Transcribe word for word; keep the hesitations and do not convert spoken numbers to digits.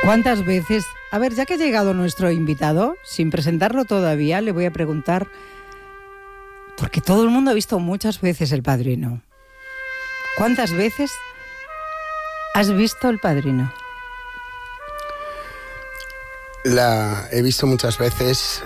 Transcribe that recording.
¿Cuántas veces? A ver, ya que ha llegado nuestro invitado, sin presentarlo todavía, le voy a preguntar, porque todo el mundo ha visto muchas veces El Padrino. ¿Cuántas veces has visto El Padrino? La he visto muchas veces